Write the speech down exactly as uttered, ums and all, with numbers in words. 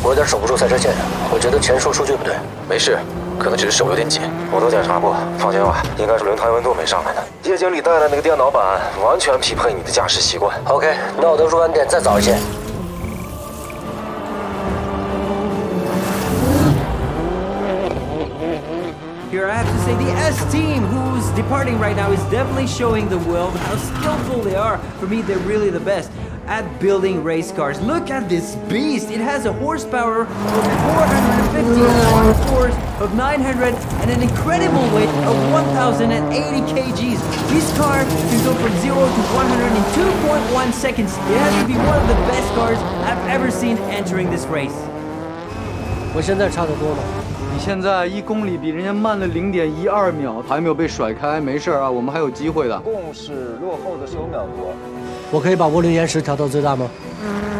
我有点守不住赛车线，我觉得前述数据不对。 没事，可能只是手有点紧。我都检查过，放心吧，应该是轮胎温度没上来呢。叶经理带的那个电脑版完全匹配你的驾驶习惯。 OK， 那我的入弯点再早一些。 Here I have to say the S team, who's departing right now, is definitely showing the world how skillful they are. For me, they're really the best at building race cars. Look at this beast. It has a horsepower of four hundred fifty, a force of nine hundred, and an incredible weight of one thousand eighty kilograms. This car can go from zero to one hundred in two point one seconds. It has to be one of the best cars I've ever seen entering this race. 我现在差得多吗？ 你现在一公里比人家慢了零点一二秒，还没有被甩开，没事啊，我们还有机会的。 共是落后的十五秒多。 我可以把涡轮延时调到最大吗？